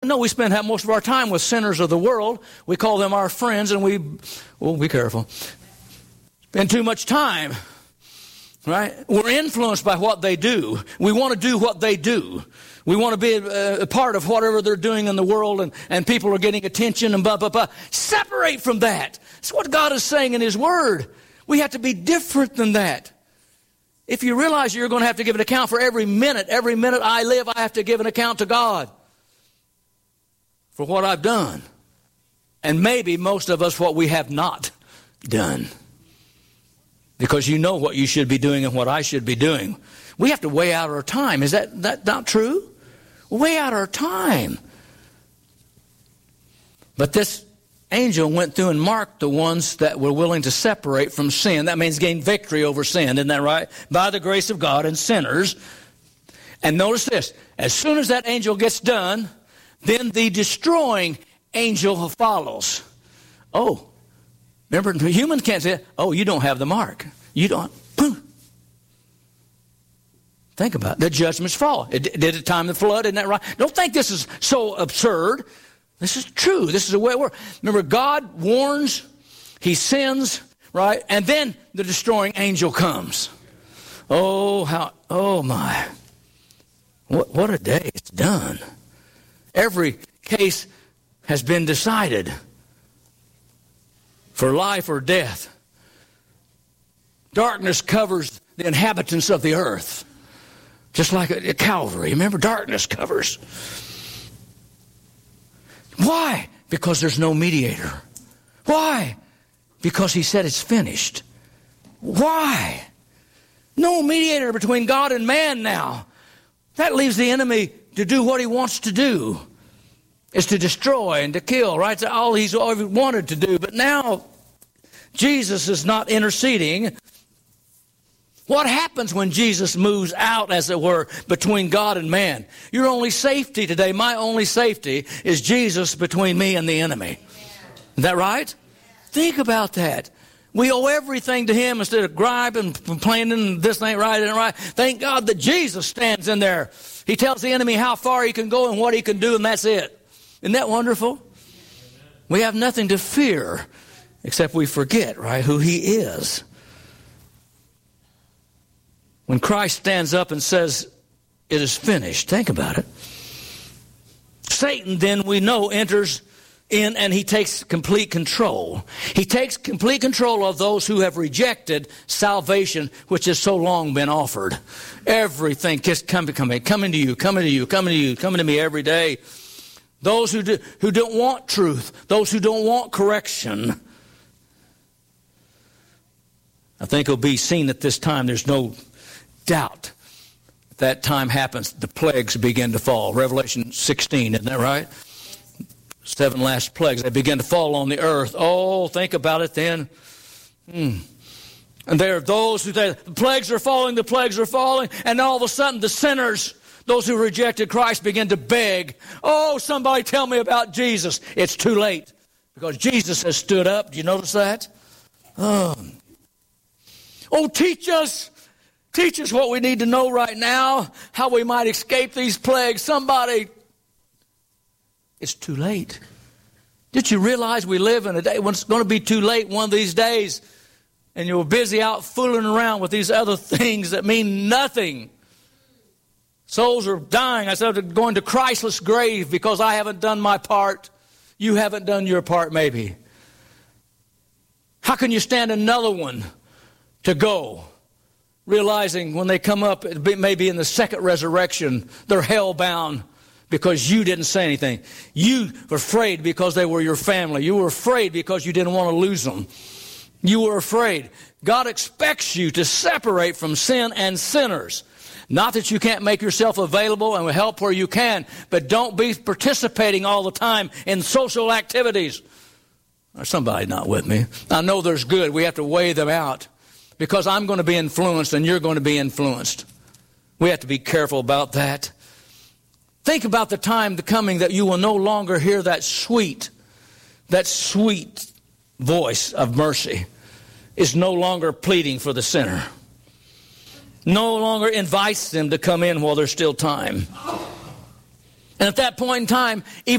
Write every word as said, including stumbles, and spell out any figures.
No, we spend most of our time with sinners of the world. We call them our friends, and we, well, be careful. Spend too much time, right? We're influenced by what they do. We want to do what they do. We want to be a, a part of whatever they're doing in the world, and, and people are getting attention and blah, blah, blah. Separate from that. That's what God is saying in His Word. We have to be different than that. If you realize you're going to have to give an account for every minute, every minute I live, I have to give an account to God for what I've done. And maybe most of us what we have not done. Because you know what you should be doing and what I should be doing. We have to weigh out our time. Is that, that not true? Weigh out our time. But this angel went through and marked the ones that were willing to separate from sin. That means gain victory over sin, isn't that right? By the grace of God and sinners. And notice this, as soon as that angel gets done, then the destroying angel follows. Oh, remember, humans can't say, oh, you don't have the mark. You don't. Boom. Think about it. The judgments fall. It did it time the flood, isn't that right? Don't think this is so absurd. This is true. This is the way it works. Remember, God warns, He sends, right? And then the destroying angel comes. Oh, how, oh my. What, what a day it's done. Every case has been decided for life or death. Darkness covers the inhabitants of the earth. Just like at Calvary. Remember, darkness covers. Why? Because there's no mediator. Why? Because He said it's finished. Why? No mediator between God and man now. That leaves the enemy to do what he wants to do. Is to destroy and to kill, right? That's all he's always wanted to do. But now, Jesus is not interceding. What happens when Jesus moves out, as it were, between God and man? Your only safety today, my only safety, is Jesus between me and the enemy. Is that right? Think about that. We owe everything to Him instead of griping, complaining, this ain't right, ain't right. Thank God that Jesus stands in there. He tells the enemy how far he can go and what he can do, and that's it. Isn't that wonderful? We have nothing to fear, except we forget, right, who He is. When Christ stands up and says, it is finished, think about it. Satan, then, we know, enters in and he takes complete control. He takes complete control of those who have rejected salvation, which has so long been offered. Everything, just coming, coming, coming to you, coming to you, coming to you, coming to me every day. Those who do, who don't want truth, those who don't want correction. I think it'll be seen at this time, there's no doubt. If that time happens, the plagues begin to fall. Revelation sixteen, isn't that right? Seven last plagues, they begin to fall on the earth. Oh, think about it then. Hmm. And there are those who say, the plagues are falling, the plagues are falling, and all of a sudden the sinners, those who rejected Christ, begin to beg, oh, somebody tell me about Jesus. It's too late, because Jesus has stood up. Do you notice that? Oh, oh teach us. Teach us what we need to know right now, how we might escape these plagues. Somebody, it's too late. Did you realize we live in a day when it's going to be too late one of these days, and you're busy out fooling around with these other things that mean nothing? Souls are dying. I said, going to Christless grave because I haven't done my part. You haven't done your part, maybe. How can you stand another one to go? Realizing when they come up, it may be in the second resurrection, they're hell-bound because you didn't say anything. You were afraid because they were your family. You were afraid because you didn't want to lose them. You were afraid. God expects you to separate from sin and sinners. Not that you can't make yourself available and help where you can, but don't be participating all the time in social activities. Or somebody not with me. I know there's good. We have to weigh them out. Because I'm going to be influenced and you're going to be influenced. We have to be careful about that. Think about the time the coming that you will no longer hear that sweet, that sweet voice of mercy is no longer pleading for the sinner. No longer invites them to come in while there's still time. And at that point in time, even